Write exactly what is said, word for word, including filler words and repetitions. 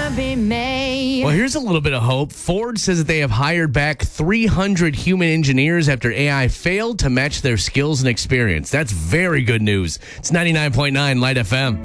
gonna be me. Well, here's a little bit of hope. Ford says that they have hired back three hundred human engineers after A I failed to match their skills and experience. That's very good news. It's ninety-nine point nine Light F M.